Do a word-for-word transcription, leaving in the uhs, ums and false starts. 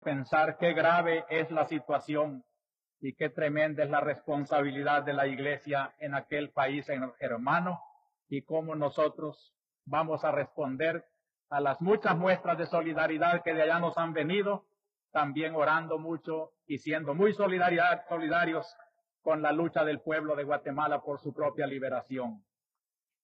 Pensar qué grave es la situación y qué tremenda es la responsabilidad de la Iglesia en aquel país hermano, y cómo nosotros vamos a responder a las muchas muestras de solidaridad que de allá nos han venido, también orando mucho y siendo muy solidarios con la lucha del pueblo de Guatemala por su propia liberación.